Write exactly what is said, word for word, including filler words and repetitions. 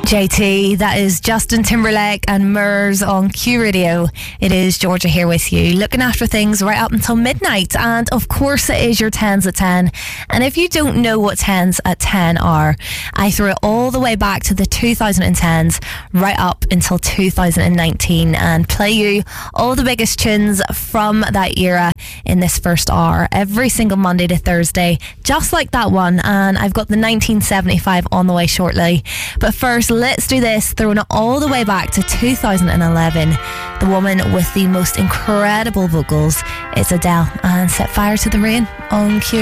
J T, that is Justin Timberlake and Murs on Q Radio. It is Georgia here with you, looking after things right up until midnight. And of course it is your tens at ten. And if you don't know what tens at ten are, I threw it all the way back to the two thousand tens right up until two thousand nineteen and play you all the biggest tunes from that era in this first hour every single Monday to Thursday, just like that one. And I've got the nineteen seventy-five on the way shortly. But first, let's do this, throwing it all the way back to two thousand eleven. The woman with the most incredible vocals, it's Adele, and Set Fire to the Rain on Q.